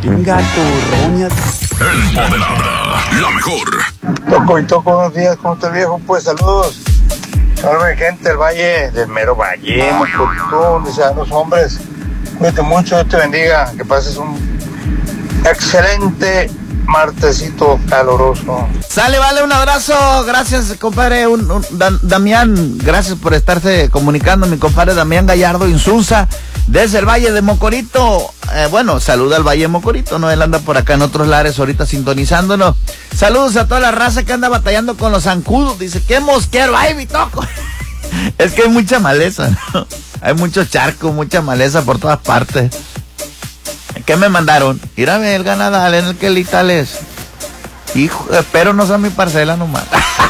Un gaturroña. Empoderada, la mejor. Toco, buenos días, ¿cómo está el viejo? Pues saludos. Salve gente del Valle, del mero Valle, Mocotón, dice a los hombres. Cuídate mucho, Dios te bendiga, que pases un excelente martesito caloroso. Sale, vale, un abrazo, gracias compadre, Damián, gracias por estarse comunicando, mi compadre Damián Gallardo Insulza, desde el Valle de Mocorito. Bueno, saluda al Valle de Mocorito, ¿no? Él anda por acá en otros lares ahorita sintonizándonos. Saludos a toda la raza que anda batallando con los zancudos, dice, qué mosquero, ay, mi toco. Es que hay mucha maleza, ¿no? Hay mucho charco, mucha maleza por todas partes. ¿Qué me mandaron? Ir a ver el ganadal en el que litales. Hijo, espero no sea mi parcela nomás.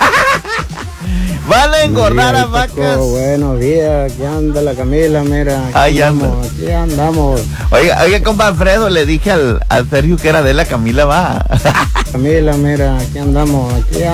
Van a engordar a vacas. Buenos días, aquí anda la Camila, mira. Aquí andamos. Oiga, compa Alfredo, le dije al Sergio que era de la Camila, va. Camila, mira, aquí andamos.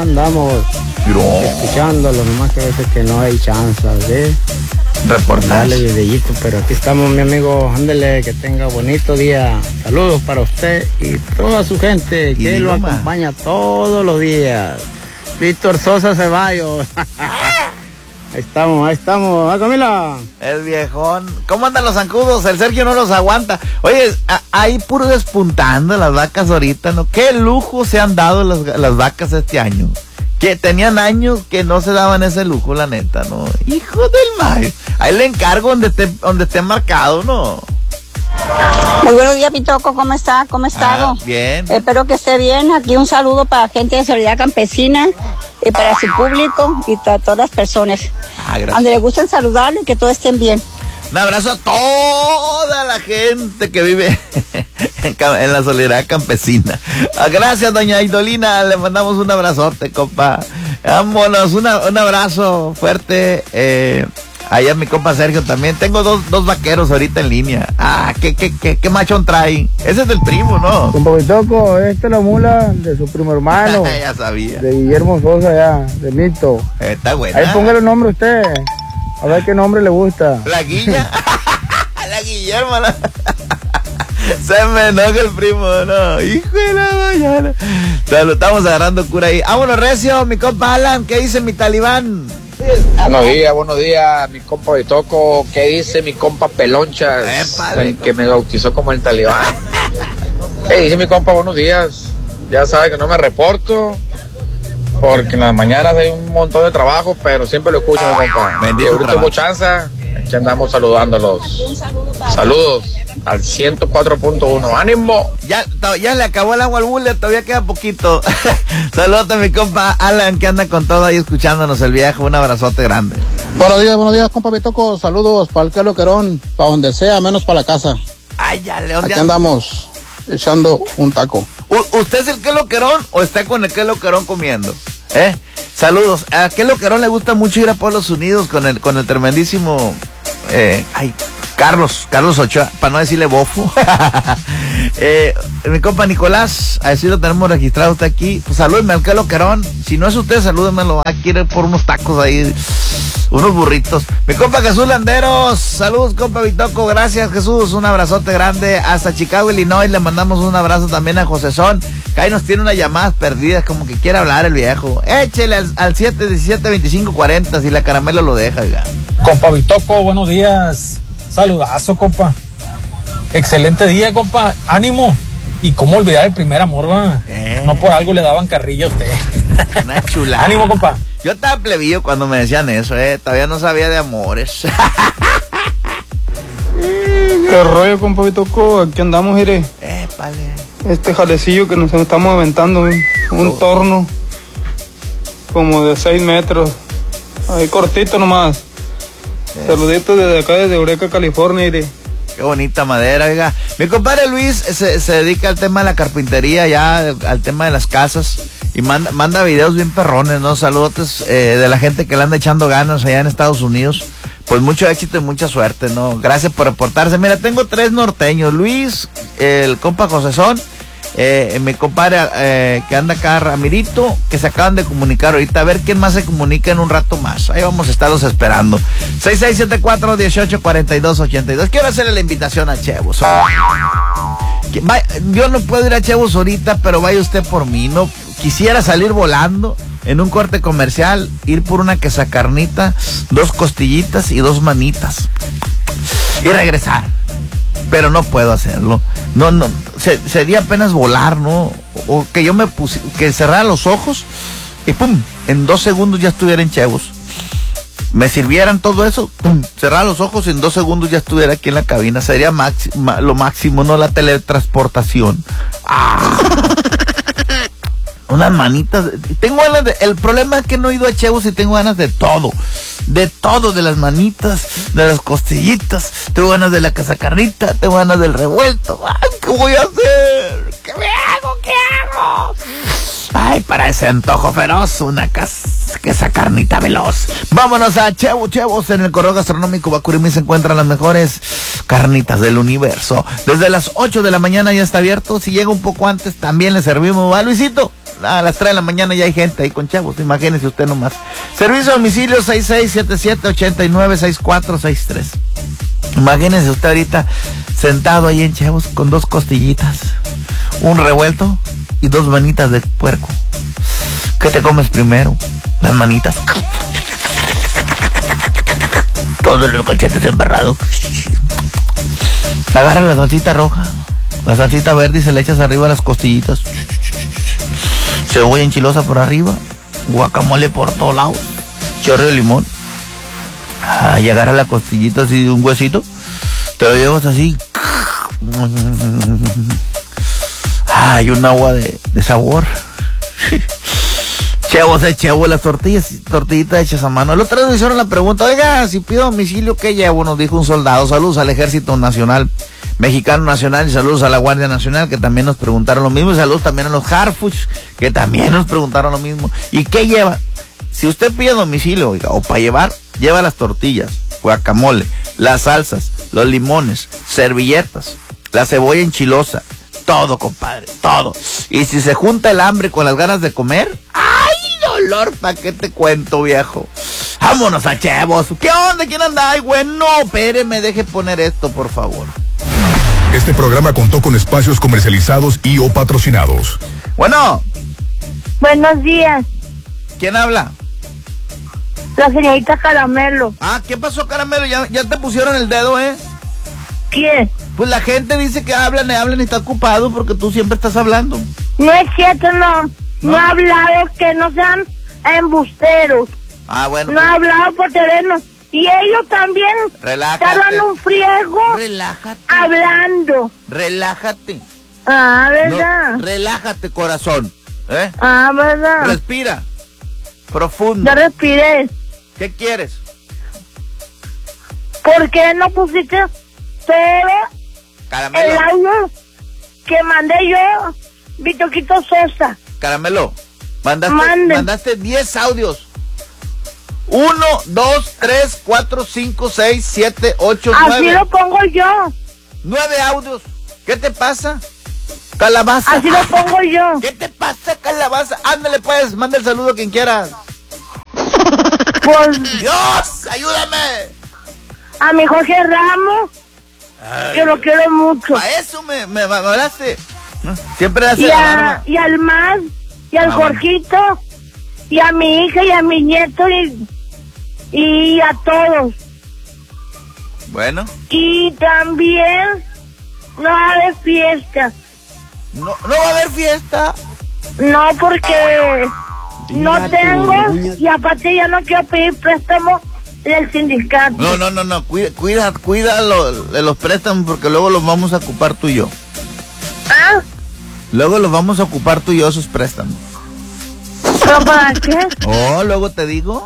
Escuchándolo, nomás que a veces que no hay chance, ¿sí? Reportaje. Videíto, pero aquí estamos, mi amigo. Ándele, que tenga bonito día. Saludos para usted y toda su gente que lo acompaña todos los días. Víctor Sosa Ceballos. Ahí estamos. ¿Ah, Camila? El viejón. ¿Cómo andan los zancudos? El Sergio no los aguanta. Oye, ahí puro despuntando las vacas ahorita, ¿no? Qué lujo se han dado las vacas este año. Que tenían años que no se daban ese lujo, la neta, ¿no? Hijo del maíz. Ahí le encargo donde esté marcado, ¿no? Muy buenos días, Pitoco, ¿cómo está? ¿Cómo ha estado? Bien. Espero que esté bien. Aquí un saludo para la gente de Solidaridad Campesina y para su público y para todas las personas. Gracias. Donde le gusten saludarle y que todos estén bien. Un abrazo a toda la gente que vive en la Solidaridad Campesina. Gracias, doña Idolina, le mandamos un abrazote, compa. Vámonos, un abrazo fuerte. Allá mi compa Sergio también. Tengo dos vaqueros ahorita en línea. ¿Qué machón trae? Ese es del primo, ¿no? Compa Bitoco, esta es la mula de su primo hermano. Ya sabía. De Guillermo Sosa, ya, de Mito. Está buena. Ahí póngale el nombre a usted. A ver qué nombre le gusta. La Guilla. La Guillermo. Se me enoja el primo, no. Hijo de la mañana. Lo estamos agarrando cura ahí. Vámonos, recio, mi compa Alan. ¿Qué dice mi talibán? Buenos días, mi compa Bitoco. ¿Qué dice mi compa Pelonchas? El que me bautizó como el talibán. ¿Qué dice mi compa? Buenos días. Ya sabe que no me reporto porque en las mañanas hay un montón de trabajo, pero siempre lo escucho, mi compa. Bendito ahorita trabajo. tengo chance, aquí andamos saludándolos. Saludos al 104.1. ¡Ánimo! Ya le acabó el agua al bule, todavía queda poquito. Saludos a mi compa Alan, que anda con todo ahí escuchándonos el viejo. Un abrazote grande. Buenos días, compa Bitoco. Saludos para el Quelo Querón, para donde sea, menos para la casa. Ay, ya, León. Aquí andamos, echando un taco. ¿Usted es el Quelo Querón o está con el Quelo Querón comiendo? Saludos. A Quelo Querón le gusta mucho ir a Pueblos Unidos con el tremendísimo Carlos Ochoa, para no decirle bofo. Mi compa Nicolás, así lo tenemos registrado usted aquí. Pues salúdeme al Quelo Querón. Si no es usted, salúdemelo. Quiere por unos tacos ahí, unos burritos. Mi compa Jesús Landeros, saludos, compa Bitoco. Gracias, Jesús. Un abrazote grande hasta Chicago, Illinois. Le mandamos un abrazo también a Josezón, que ahí nos tiene unas llamadas perdidas, como que quiere hablar el viejo. Échele al 717-2540 si la caramelo lo deja, ya. Compa Bitoco, buenos días. Saludazo, compa. Excelente día, compa. Ánimo. Y cómo olvidar el primer amor, va. No por algo le daban carrilla a usted. Una chulada. Ánimo, compa. Yo estaba plebillo cuando me decían eso, todavía no sabía de amores. ¿Qué rollo, compa Bitoco? Aquí andamos, mire. Este jalecillo que nos estamos aventando, un torno como de 6 metros. Ahí cortito nomás. Saluditos desde acá, desde Eureka, California, mire. Qué bonita madera, oiga. Mi compadre Luis se dedica al tema de la carpintería, ya al tema de las casas, y manda videos bien perrones, ¿no? Saludos de la gente que le anda echando ganas allá en Estados Unidos. Pues mucho éxito y mucha suerte, ¿no? Gracias por reportarse. Mira, tengo 3 norteños. Luis, el compa Josezón, mi compadre que anda acá, Ramirito, que se acaban de comunicar ahorita. A ver quién más se comunica en un rato más. Ahí vamos a estarlos esperando. 6674-1842-82. Quiero hacerle la invitación a Chevo. Yo no puedo ir a Chevos ahorita, pero vaya usted por mí. No quisiera salir volando en un corte comercial, ir por una quesacarnita, 2 costillitas y 2 manitas y regresar. Pero no puedo hacerlo. No, sería apenas volar, ¿no? O que yo que cerrara los ojos y pum, en 2 segundos ya estuviera en Chevos. Me sirvieran todo eso, pum, cerrar los ojos y en 2 segundos ya estuviera aquí en la cabina. Sería lo máximo, no la teletransportación. Unas manitas. Tengo ganas el problema es que no he ido a Chevos y tengo ganas de todo. De todo, de las manitas, de las costillitas. Tengo ganas de la quesacarnita, tengo ganas del revuelto. Ay, ¿qué voy a hacer? ¿Qué me hago? ¿Qué hago? Ay, para ese antojo feroz, una quesacarnita veloz. Vámonos a Chevos en el correo gastronómico Bacurimí se encuentran las mejores carnitas del universo. Desde las 8 de la mañana ya está abierto. Si llega un poco antes, también le servimos. ¿Va, Luisito? A las 3 de la mañana ya hay gente ahí con Chevos, imagínese usted nomás. Servicio a domicilio 6677-896463. Imagínese usted ahorita sentado ahí en Chevos con 2 costillitas, un revuelto y 2 manitas de puerco. ¿Qué te comes primero? Las manitas. Todos los cachetes embarrados. Agarra la salsita roja, la salsita verde y se le echas arriba a las costillitas. Cebolla enchilosa por arriba, guacamole por todos lados, chorro de limón. Y agarra la costillita así de un huesito, te lo llevas así. Hay un agua de sabor. Chevos, las tortillitas hechas a mano. El otro día nos hicieron la pregunta, oiga, si pido domicilio, ¿qué llevo? Nos dijo un soldado. Saludos al Ejército Nacional Mexicano Nacional y saludos a la Guardia Nacional, que también nos preguntaron lo mismo, y saludos también a los Harfuch, que también nos preguntaron lo mismo. ¿Y qué lleva? Si usted pide domicilio, oiga, o para llevar, lleva las tortillas, guacamole, las salsas, los limones, servilletas, la cebolla enchilosa, todo, compadre, todo. Y si se junta el hambre con las ganas de comer, ¡ay, dolor! ¿Pa' qué te cuento, viejo? Vámonos a Chevos. ¿Qué onda? ¿Quién anda? Ay, bueno, espéreme, deje poner esto, por favor. Este programa contó con espacios comercializados y o patrocinados. Bueno. Buenos días. ¿Quién habla? La señorita Caramelo. ¿Qué pasó, Caramelo? Ya te pusieron el dedo, ¿eh? ¿Quién? Pues la gente dice que hablan y está ocupado porque tú siempre estás hablando. No es cierto, no he hablado, que no sean embusteros. Bueno. No he hablado por teléfono. Y ellos también. Relájate. Estaban un friego. Relájate. Hablando. Relájate. ¿Verdad? No, relájate, corazón. ¿Verdad? Respira. Profundo. Ya respiré. ¿Qué quieres? ¿Por qué no pusiste Caramelo? el audio que mandé yo, Vitoquito Sosa? Caramelo, mandaste 10 audios. 1, 2, 3, 4, 5, 6, 7, 8, 9. Así lo pongo yo. 9 audios. ¿Qué te pasa? Calabaza. Así lo pongo yo. ¿Qué te pasa, calabaza? Ándale pues, manda el saludo a quien quieras. Pues, Dios, ayúdame. A mi Jorge Ramos, que lo quiero mucho. A eso me hablaste. Siempre hace y al Más, y al Jorgito, y a mi hija, y a mi nieto, y a todos. Bueno. Y también no va a haber fiesta. No va a haber fiesta. No, porque no tengo, y aparte ya no quiero pedir préstamo del sindicato. No, cuida de los préstamos porque luego los vamos a ocupar tú y yo. Luego los vamos a ocupar tú y yo esos préstamos. ¿Pero para qué? Luego te digo.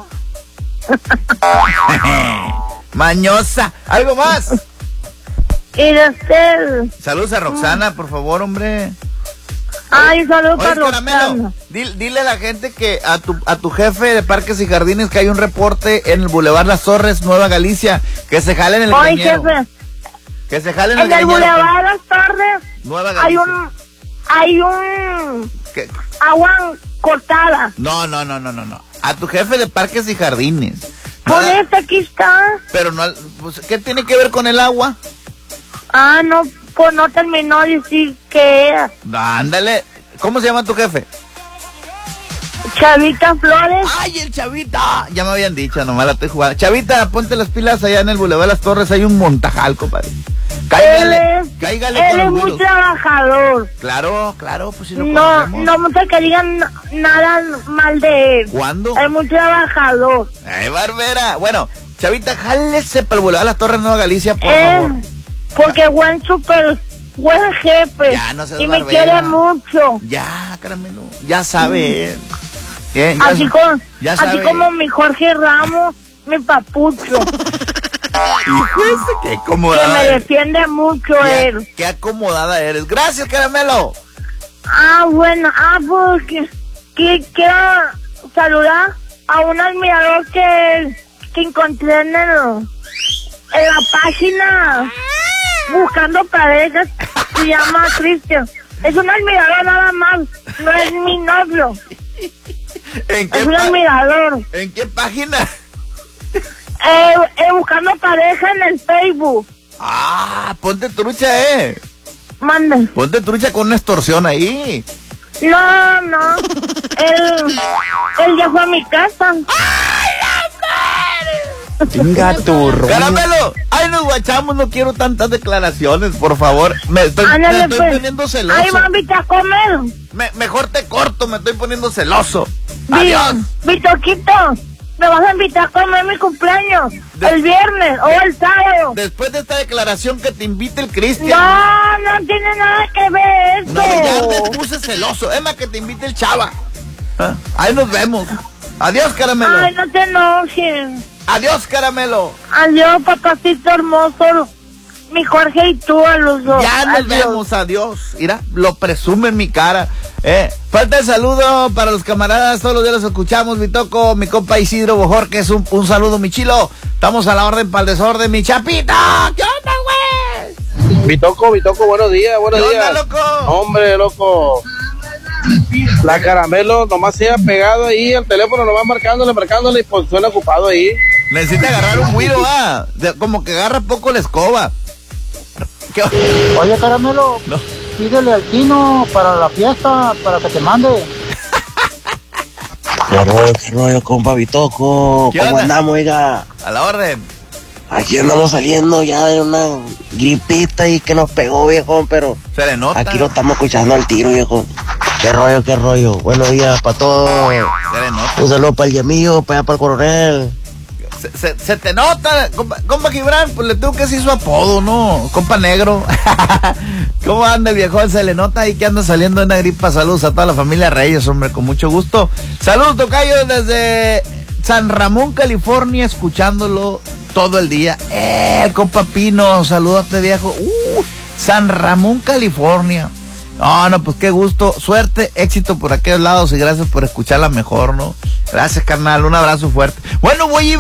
Mañosa. ¿Algo más? Y de usted. Saludos a Roxana, por favor, hombre. Saludos para Roxana. Dile a la gente que a tu jefe de Parques y Jardines que hay un reporte en el Boulevard Las Torres, Nueva Galicia, que se jalen el greñero. Jefe. Que se jalen el greñero. En el Boulevard Las Torres Nueva Galicia. hay un ¿Qué? Agua cortada. No. A tu jefe de Parques y Jardines. Aquí está. Pero no, pues, ¿qué tiene que ver con el agua? No, pues no terminó de decir qué era. Ándale. ¿Cómo se llama tu jefe? Chavita Flores. ¡Ay, el Chavita! Ya me habían dicho, nomás la estoy jugando. Chavita, ponte las pilas allá en el Boulevard de las Torres, hay un montajal, compadre. Cáigale Él es muy trabajador. Claro, pues si lo No conocemos. me gusta que digan nada mal de él. ¿Cuándo? Es muy trabajador. ¡Ay, barbera! Bueno, Chavita, jálese para el Boulevard de las Torres, Nueva Galicia, por favor. Porque buen jefe. Ya, no seas y me barbera. quiere mucho. Ya, caramelo. Ya sabe. Así como mi Jorge Ramos, mi papucho. Qué Que acomodada me eres. defiende mucho él. Qué acomodada eres. Gracias, caramelo. Bueno, pues que quiero saludar a un admirador que encontré en la página buscando parejas. Se llama Cristian. Es un admirador nada más, no es mi novio. ¿En Es un admirador. ¿En qué página? Buscando pareja en el Facebook. Ponte trucha, Mande. Ponte trucha con una extorsión ahí. No. Él ya fue a mi casa. Chinga tu rollo. Caramelo, ay, nos guachamos, no quiero tantas declaraciones, por favor. Me estoy poniendo celoso. Ahí va a invitar a comer. Mejor te corto, me estoy poniendo celoso. Adiós. Vitoquito, me vas a invitar a comer mi cumpleaños. El viernes o el sábado. Después de esta declaración que te invite el Cristian. No tiene nada que ver eso. No, ya me puse celoso. Es más, que te invite el Chava. Ahí nos vemos. Adiós, caramelo. Ay, no te enojes. Adiós, caramelo. Adiós, papacito hermoso. Mi Jorge y tú a los dos. Ya nos vemos, adiós. Mira, lo presume en mi cara. Falta el saludo para los camaradas. Todos los días los escuchamos. Mi toco, mi compa Isidro Bojorquez. Un saludo, mi chilo. Estamos a la orden para el desorden, mi chapita. ¿Qué onda, güey? Mi toco, buenos días, buenos días. ¿Qué onda, loco? Hombre, loco. La caramelo nomás se ha pegado ahí al teléfono, nomás marcándole y pues suena ocupado ahí. Necesita agarrar un güiro, como que agarra poco la escoba. Oye, caramelo, pídele al Tino para la fiesta, para que te mande. ¿Qué rollo, compa Bitoco? ¿Cómo andamos, oiga? A la orden. Aquí andamos saliendo ya de una gripita ahí que nos pegó, viejo, pero se le nota. Aquí lo estamos escuchando al tiro, viejo. Qué rollo. Buenos días para todos. Se le nota. Un saludo para el Yemillo, para allá para el Coronel. Se te nota, compa Gibran, pues le tengo que decir su apodo, ¿no? Compa Negro. ¿Cómo anda el viejón? Se le nota ahí que anda saliendo de una gripa. Saludos a toda la familia Reyes, hombre, con mucho gusto. Saludos, tocayo, desde San Ramón, California, escuchándolo todo el día. Compa Pino, salúdate, viejo. San Ramón, California. No, pues qué gusto, suerte, éxito por aquellos lados y gracias por escucharla mejor, ¿no? Gracias, carnal, un abrazo fuerte. Bueno, voy a